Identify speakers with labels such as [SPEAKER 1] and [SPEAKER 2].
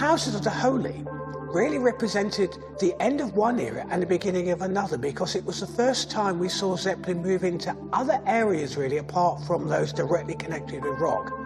[SPEAKER 1] Houses of the Holy really represented the end of one era and the beginning of another, because it was the first time we saw Zeppelin move into other areas really apart from those directly connected with rock.